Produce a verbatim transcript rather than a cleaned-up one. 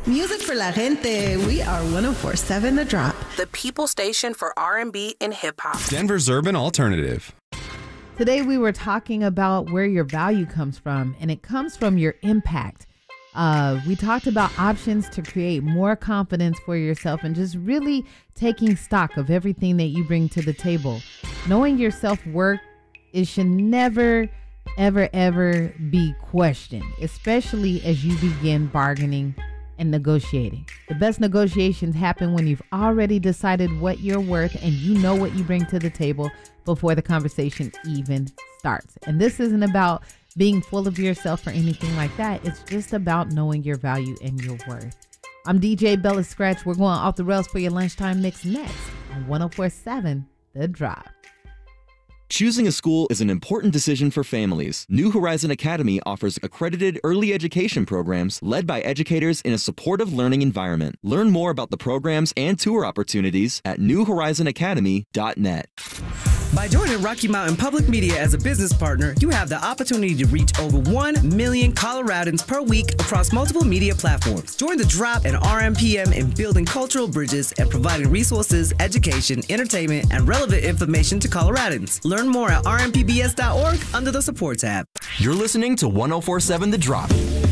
Music for la gente. We are one oh four point seven The Drop. The people station for R and B and hip hop. Denver's urban alternative. Today we were talking about where your value comes from, and it comes from your impact. Uh, we talked about options to create more confidence for yourself and just really taking stock of everything that you bring to the table. Knowing your self-worth, it should never, ever, ever be questioned, especially as you begin bargaining and negotiating. The best negotiations happen when you've already decided what you're worth and you know what you bring to the table before the conversation even starts. And this isn't about being full of yourself or anything like that. It's just about knowing your value and your worth. I'm D J Bella Scratch. We're going off the rails for your lunchtime mix next on one oh four point seven The Drop. Choosing a school is an important decision for families. New Horizon Academy offers accredited early education programs led by educators in a supportive learning environment. Learn more about the programs and tour opportunities at new horizon academy dot net. By joining Rocky Mountain Public Media as a business partner, you have the opportunity to reach over one million Coloradans per week across multiple media platforms. Join the Drop and R M P M in building cultural bridges and providing resources, education, entertainment, and relevant information to Coloradans. Learn more at r m p b s dot org under the support tab. You're listening to one oh four point seven The Drop.